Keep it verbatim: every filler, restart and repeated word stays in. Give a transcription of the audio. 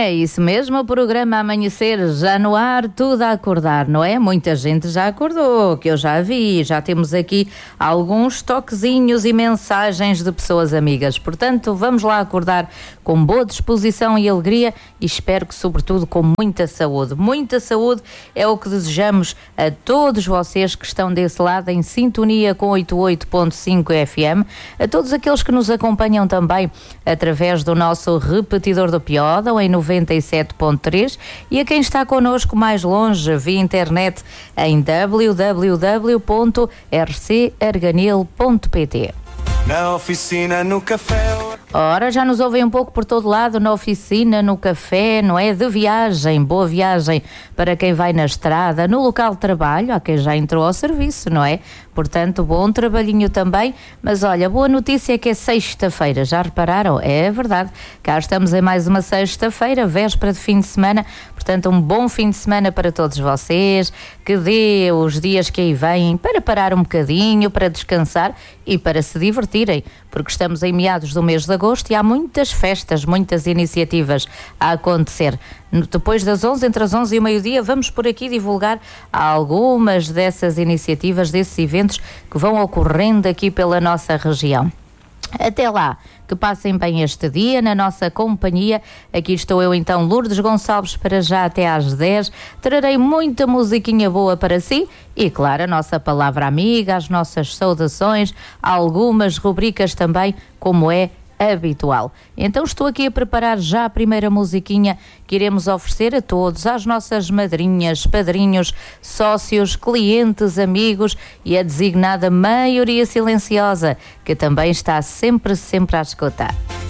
É isso mesmo, o programa Amanhecer já no ar, tudo a acordar, não é? Muita gente já acordou, que eu já vi, já temos aqui alguns toquezinhos e mensagens de pessoas amigas. Portanto, vamos lá acordar com boa disposição e alegria e espero que, sobretudo, com muita saúde. Muita saúde é o que desejamos a todos vocês que estão desse lado em sintonia com oitenta e oito ponto cinco F M, a todos aqueles que nos acompanham também através do nosso repetidor do Piódão em noventa e sete ponto três e a quem está connosco mais longe via internet em w w w ponto r c arganil ponto p t. Na oficina, no café. Ora, já nos ouvem um pouco por todo lado, na oficina, no café, não é? De viagem, boa viagem para quem vai na estrada, no local de trabalho, há quem já entrou ao serviço, não é? Portanto, bom trabalhinho também, mas olha, boa notícia é que é sexta-feira, já repararam? É verdade, cá estamos em mais uma sexta-feira, véspera de fim de semana, portanto um bom fim de semana para todos vocês, que dê os dias que aí vêm para parar um bocadinho, para descansar e para se divertirem, porque estamos em meados do mês de agosto e há muitas festas, muitas iniciativas a acontecer. Depois das onze, entre as onze e o meio-dia, vamos por aqui divulgar algumas dessas iniciativas, desses eventos que vão ocorrendo aqui pela nossa região. Até lá, que passem bem este dia na nossa companhia. Aqui estou eu então, Lourdes Gonçalves, para já até às dez. Trarei muita musiquinha boa para si e, claro, a nossa palavra amiga, as nossas saudações, algumas rubricas também, como é habitual. Então estou aqui a preparar já a primeira musiquinha que iremos oferecer a todos, às nossas madrinhas, padrinhos, sócios, clientes, amigos e a designada maioria silenciosa que também está sempre, sempre a escutar.